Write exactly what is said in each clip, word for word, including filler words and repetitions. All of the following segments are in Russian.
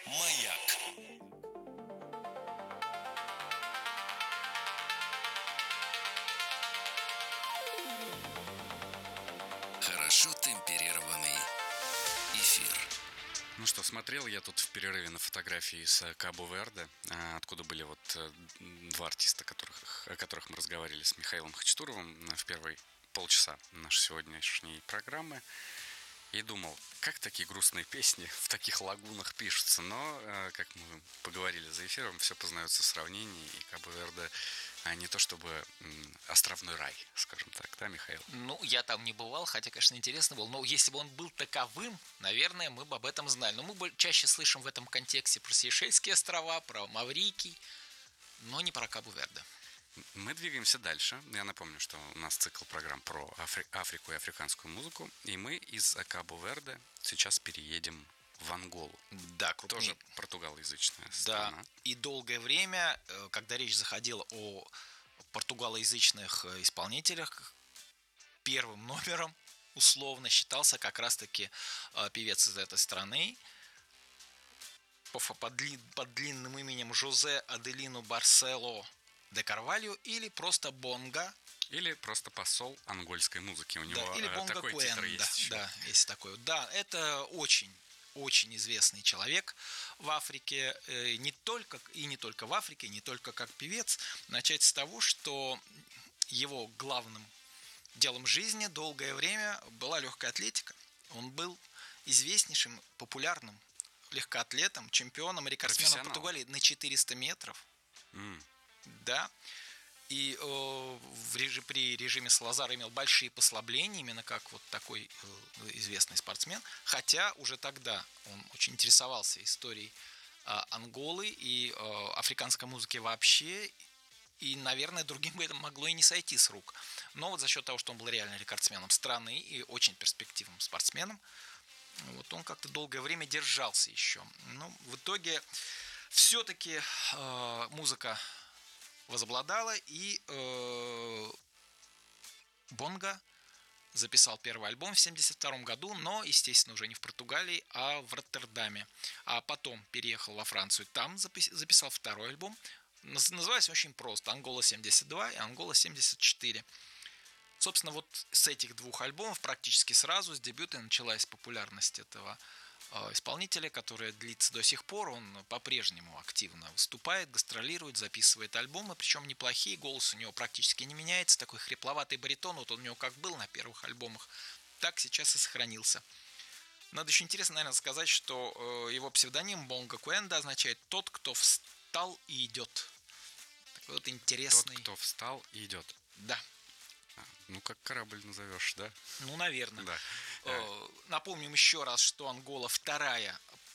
Маяк. Хорошо темперированный эфир. Ну что, смотрел я тут в перерыве на фотографии из Кабо-Верде, откуда были вот два артиста, которых, о которых мы разговаривали с Михаилом Хачатуровым в первые полчаса нашей сегодняшней программы. И думал, как такие грустные песни в таких лагунах пишутся. Но, как мы поговорили за эфиром, все познается в сравнении. И Кабо-Верде не то чтобы островной рай, скажем так, да, Михаил? Ну, я там не бывал, хотя, конечно, интересно было. Но если бы он был таковым, наверное, мы бы об этом знали. Но мы чаще слышим в этом контексте про Сейшельские острова, про Маврикий, но не про Кабо-Верде. Мы двигаемся дальше. Я напомню, что у нас цикл программ про Афри- Африку и африканскую музыку. И мы из Кабо-Верде сейчас переедем в Анголу. Да, крупнее. Тоже португалоязычная страна. Да, и долгое время, когда речь заходила о португалоязычных исполнителях, первым номером условно считался как раз-таки певец из этой страны под, дли, под длинным именем Жозе Аделину Барсело де Карвальо или просто Бонга. Или просто посол ангольской музыки. У него да, или Бонга такой Куэнда, титр есть еще. Да, есть такой. Да, это очень, очень известный человек в Африке. Не только, и не только в Африке, не только как певец. Начать с того, что его главным делом жизни долгое время была легкая атлетика. Он был известнейшим, популярным легкоатлетом, чемпионом, рекордсменом Португалии на четыреста метров. Mm. Да. И э, в реж... при режиме Салазара имел большие послабления, именно как вот такой э, известный спортсмен. Хотя уже тогда он очень интересовался историей э, Анголы и э, африканской музыки вообще. И, наверное, другим бы это могло и не сойти с рук. Но вот за счет того, что он был реально рекордсменом страны и очень перспективным спортсменом, вот он как-то долгое время держался еще. Но в итоге все-таки э, музыка возобладала, и э, Бонга записал первый альбом в семьдесят втором году, но, естественно, уже не в Португалии, а в Роттердаме. А потом переехал во Францию, там запис- записал второй альбом. Называется очень просто: Ангола семьдесят два и Ангола семьдесят четыре. Собственно, вот с этих двух альбомов практически сразу с дебюта началась популярность этого э, исполнителя, которая длится до сих пор. Он по-прежнему активно выступает, гастролирует, записывает альбомы, причем неплохие. Голос у него практически не меняется, такой хрипловатый баритон. Вот он у него как был на первых альбомах, так сейчас и сохранился. Надо еще интересно, наверное, сказать, что э, его псевдоним Бонга Куэнда означает «тот, кто встал и идет». Такой вот интересный... Тот, кто встал и идет. Да. Ну, как корабль назовешь, да? Ну, наверное. Да. Э, напомним еще раз, что Ангола вторая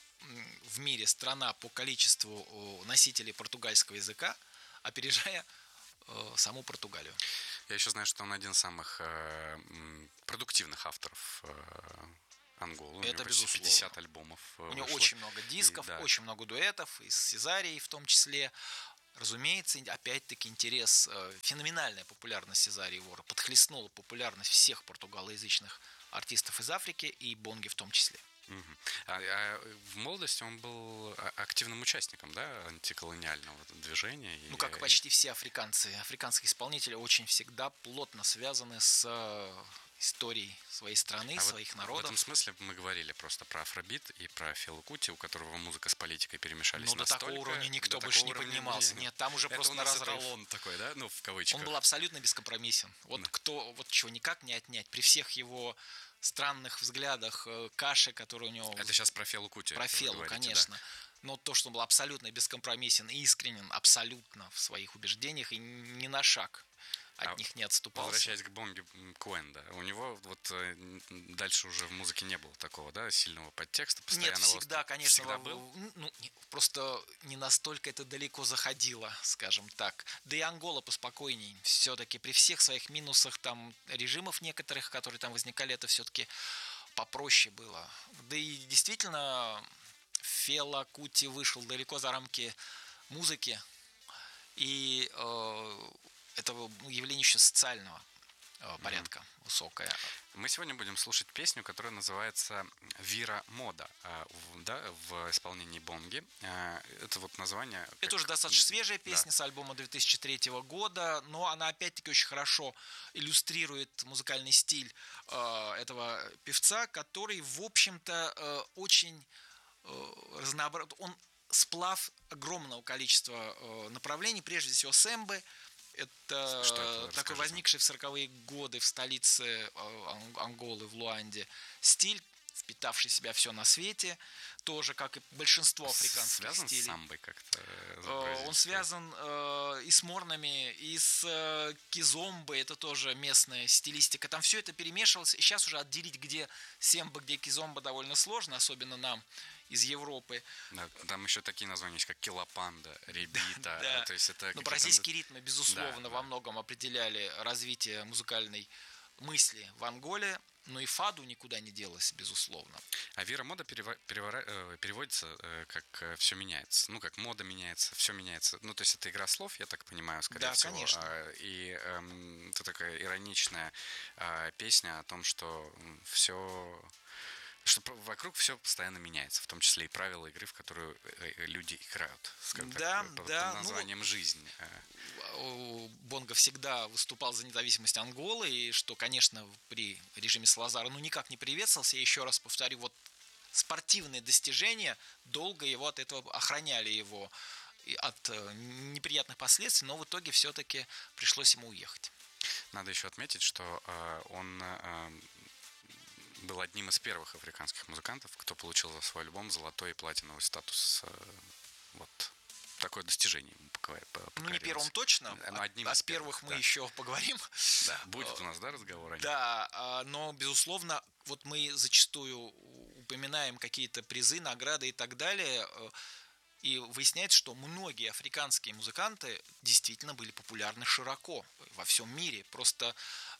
в мире страна по количеству носителей португальского языка, опережая э, саму Португалию. Я еще знаю, что он один из самых э, продуктивных авторов э, Анголы. Это у него безусловно. пятьдесят альбомов У вышло. него очень много дисков, и, да. очень много дуэтов, и с Сезарией в том числе. Разумеется, опять-таки интерес, э, феноменальная популярность Сезарии Вора подхлестнула популярность всех португалоязычных артистов из Африки, и Бонги в том числе. Угу. А, а в молодости он был активным участником, да, антиколониального движения? Ну, как и почти все африканцы. Африканские исполнители очень всегда плотно связаны с историей своей страны, а своих вот народов. В этом смысле мы говорили просто про афробит и про Фелу Кути, у которого музыка с политикой перемешались Но настолько... до такого уровня никто до больше не уровня поднимался. Не, Нет, там уже это просто у на нас разрыв. эталон такой, да? Ну, в кавычках. Он был абсолютно бескомпромиссен. Вот да. кто, вот чего никак не отнять. При всех его странных взглядах, каши, которые у него... Это сейчас про Фелу Кути. Про Фелу, говорите, конечно. Да. Но то, что он был абсолютно бескомпромиссен и искренен абсолютно в своих убеждениях и ни на шаг от а них не отступался. Возвращаясь к Бонге Куэнда, у него вот дальше уже в музыке не было такого, да, сильного подтекста, постоянного... Нет, всегда, конечно, всегда во, был? Ну, просто не настолько это далеко заходило, скажем так. Да и Ангола поспокойней. Все-таки при всех своих минусах там режимов некоторых, которые там возникали, это все-таки попроще было. Да и действительно, Фела Кути вышел далеко за рамки музыки, и э, это явление еще социального э, порядка mm-hmm. высокое. Мы сегодня будем слушать песню, которая называется «Вира Мода», да, в исполнении Бонги. Это вот название... Это как... уже достаточно свежая песня, да, с альбома две тысячи третьего года, но она опять-таки очень хорошо иллюстрирует музыкальный стиль э, этого певца, который, в общем-то, э, очень э, разнообразный. Он сплав огромного количества э, направлений, прежде всего сэмбы. Это, это такой возникший в сороковые годы в столице Анголы, в Луанде, стиль, впитавший в себя все на свете, тоже, как и большинство африканских связан стилей. Связан с самбой как-то? Он связан э, и с морнами, и с э, кизомбой, это тоже местная стилистика. Там все это перемешивалось. И сейчас уже отделить, где семба, где кизомба, довольно сложно, особенно нам из Европы. Да, там еще такие названия есть, как килопанда, ребита. Да. То есть это но бразильские ритмы, безусловно, да, во да. многом определяли развитие музыкальной мысли в Анголе. Но и фаду никуда не делась, безусловно. А Вира Мода перево- перевора- э, переводится э, как э, «все меняется». Ну, как мода меняется, все меняется. Ну, то есть это игра слов, я так понимаю, скорее да, всего. Да, конечно. А, и э, это такая ироничная э, песня о том, что все... что вокруг все постоянно меняется, в том числе и правила игры, в которую люди играют, скажем да, так, под, да, под названием ну, «Жизнь». Бонго всегда выступал за независимость Анголы, и что, конечно, при режиме Салазара ну никак не приветствовался. Я еще раз повторю, вот спортивные достижения долго его от этого охраняли его от неприятных последствий, но в итоге все-таки пришлось ему уехать. Надо еще отметить, что э, он... Э, был одним из первых африканских музыкантов, кто получил за свой альбом золотой и платиновый статус. Вот такое достижение ему покорилось. Ну, не первым точно, но одним а из с первых, первых мы да. еще поговорим. Да, будет у нас, да, разговор о нем? Да, но, безусловно, вот мы зачастую упоминаем какие-то призы, награды и так далее, и выясняется, что многие африканские музыканты действительно были популярны широко во всем мире. Просто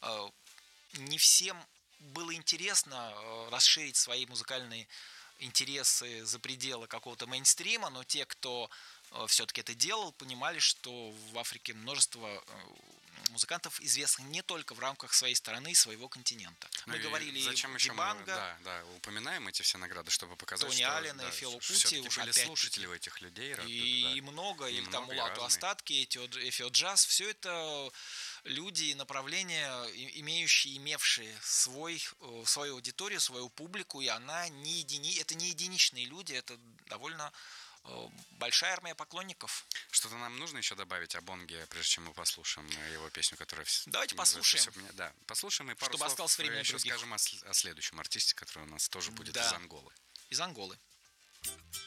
не всем было интересно расширить свои музыкальные интересы за пределы какого-то мейнстрима, но те, кто все-таки это делал, понимали, что в Африке множество музыкантов известных не только в рамках своей страны и своего континента. Мы ну говорили зачем и еще Дибанго, мы, да, да, упоминаем эти все награды, чтобы показать, Тони что Аллена да, и Фело Кути уже были слушатели у этих людей. И, да. много, и или много, там Мулату Остатки, Эфио Джаз, все это люди и направления, имеющие, имевшие свой, свою аудиторию, свою публику, и она не едини, это не единичные люди, это довольно большая армия поклонников. Что-то нам нужно еще добавить о Бонге, прежде чем мы послушаем его песню, которая... Давайте послушаем. Все... Да, послушаем и пару Чтобы слов осталось время еще других. скажем о, о следующем артисте, который у нас тоже будет да. из Анголы. Из Анголы.